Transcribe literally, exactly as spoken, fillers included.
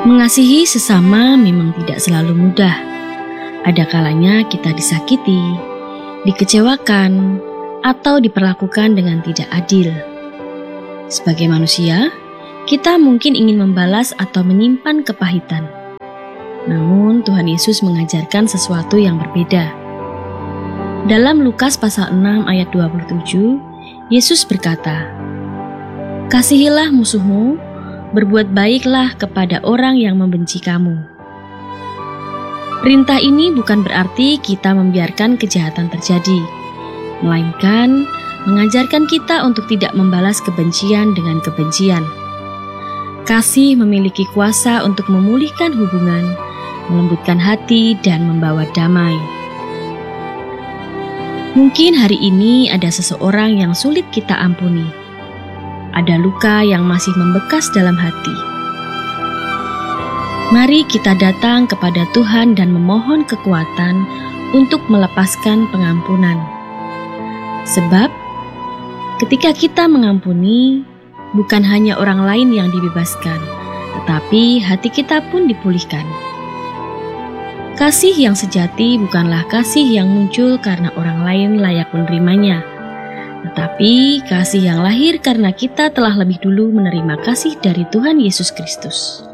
Mengasihi sesama memang tidak selalu mudah. Ada kalanya kita disakiti, dikecewakan, atau diperlakukan dengan tidak adil. Sebagai manusia, kita mungkin ingin membalas atau menyimpan kepahitan. Namun Tuhan Yesus mengajarkan sesuatu yang berbeda. Dalam Lukas pasal enam ayat dua puluh tujuh, Yesus berkata, "Kasihilah musuhmu, berbuat baiklah kepada orang yang membenci kamu." Perintah ini bukan berarti kita membiarkan kejahatan terjadi, melainkan mengajarkan kita untuk tidak membalas kebencian dengan kebencian. Kasih memiliki kuasa untuk memulihkan hubungan, melembutkan hati, dan membawa damai. Mungkin hari ini ada seseorang yang sulit kita ampuni. Ada luka yang masih membekas dalam hati. Mari kita datang kepada Tuhan dan memohon kekuatan untuk melepaskan pengampunan. Sebab, ketika kita mengampuni, bukan hanya orang lain yang dibebaskan, tetapi hati kita pun dipulihkan. Kasih yang sejati bukanlah kasih yang muncul karena orang lain layak menerimanya, tetapi kasih yang lahir karena kita telah lebih dulu menerima kasih dari Tuhan Yesus Kristus.